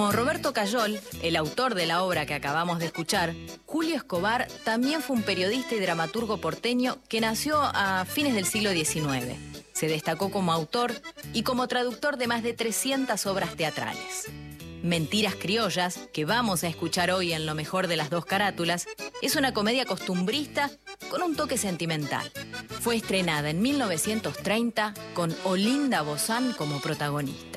Como Roberto Cayol, el autor de la obra que acabamos de escuchar, Julio Escobar también fue un periodista y dramaturgo porteño que nació a fines del siglo XIX. Se destacó como autor y como traductor de más de 300 obras teatrales. Mentiras criollas, que vamos a escuchar hoy en Lo mejor de las dos carátulas, es una comedia costumbrista con un toque sentimental. Fue estrenada en 1930 con Olinda Bozán como protagonista.